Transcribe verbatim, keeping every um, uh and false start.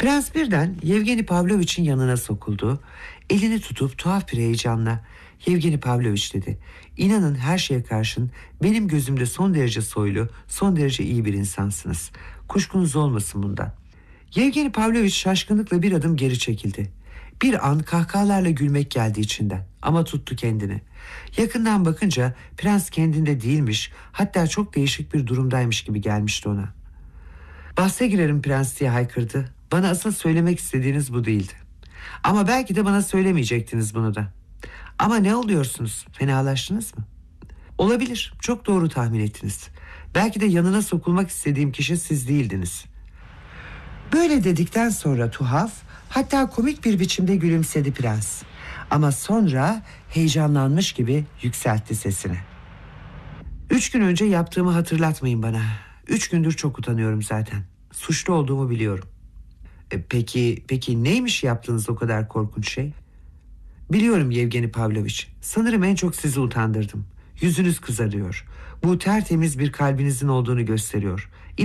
Prens birden Yevgeni Pavloviç'in yanına sokuldu. Elini tutup tuhaf bir heyecanla "Yevgeni Pavloviç," dedi, "İnanın her şeye karşın benim gözümde son derece soylu, son derece iyi bir insansınız. Kuşkunuz olmasın bundan." Yevgeni Pavloviç şaşkınlıkla bir adım geri çekildi. Bir an kahkahalarla gülmek geldi içinden ama tuttu kendini. Yakından bakınca prens kendinde değilmiş, hatta çok değişik bir durumdaymış gibi gelmişti ona. "Bahse girerim prens," diye haykırdı. "Bana asıl söylemek istediğiniz bu değildi. Ama belki de bana söylemeyecektiniz bunu da. Ama ne oluyorsunuz? Fenalaştınız mı?" "Olabilir, çok doğru tahmin ettiniz. Belki de yanına sokulmak istediğim kişi siz değildiniz." Böyle dedikten sonra tuhaf, hatta komik bir biçimde gülümsedi prens. Ama sonra heyecanlanmış gibi yükseltti sesini. "Üç gün önce yaptığımı hatırlatmayın bana. Üç gündür çok utanıyorum zaten. Suçlu olduğumu biliyorum." E, peki, peki neymiş yaptığınız o kadar korkunç şey? "Biliyorum Yevgeni Pavloviç. Sanırım en çok sizi utandırdım. Yüzünüz kızarıyor. Bu tertemiz bir kalbinizin olduğunu gösteriyor.